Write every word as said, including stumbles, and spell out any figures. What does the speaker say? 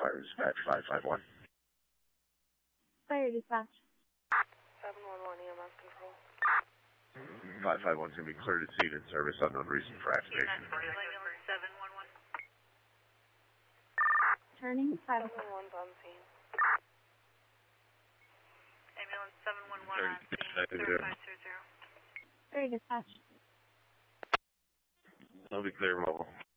Fire dispatch five five one. Fire dispatch. seven one one E M S control. five five one is going to be cleared at scene in service, unknown reason for activation. seven one one. Turning five. seven one one's on scene. Ambulance seven one one on scene, thirty-five zero zero. Fire dispatch. I'll be clear mobile.